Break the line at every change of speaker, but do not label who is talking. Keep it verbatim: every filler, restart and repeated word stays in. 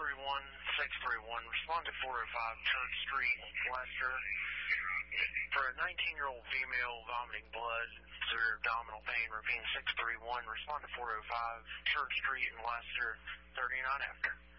three one, six three one. Respond to four oh five Church Street, Leicester. For a nineteen-year-old female vomiting blood, severe abdominal pain, repeating six three one. Respond to four oh five Church Street in Leicester, thirty-nine after.